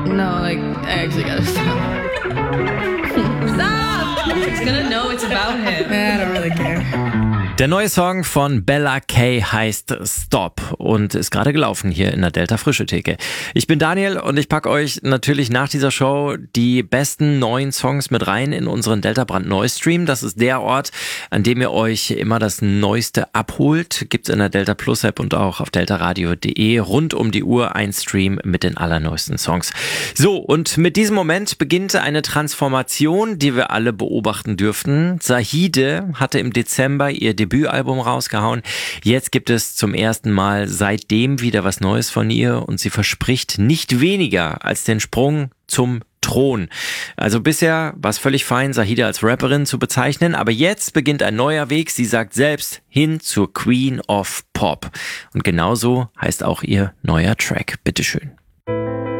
No, like, I actually gotta stop. Stop! He's gonna know it's about him. I don't really care. Der neue Song von Bella K heißt Stop und ist gerade gelaufen hier in der Delta Frische Theke. Ich bin Daniel und ich packe euch natürlich nach dieser Show die besten neuen Songs mit rein in unseren Delta Brandneu Stream. Das ist der Ort, an dem ihr euch immer das Neueste abholt. Gibt's in der Delta Plus App und auch auf deltaradio.de rund um die Uhr ein Stream mit den allerneuesten Songs. So, und mit diesem Moment beginnt eine Transformation, die wir alle beobachten dürften. Zahide hatte im Dezember ihr Debütalbum rausgehauen. Jetzt gibt es zum ersten Mal seitdem wieder was Neues von ihr und sie verspricht nicht weniger als den Sprung zum Thron. Also bisher war es völlig fein, Zahide als Rapperin zu bezeichnen, aber jetzt beginnt ein neuer Weg. Sie sagt selbst hin zur Queen of Pop. Und genauso heißt auch ihr neuer Track. Bitteschön.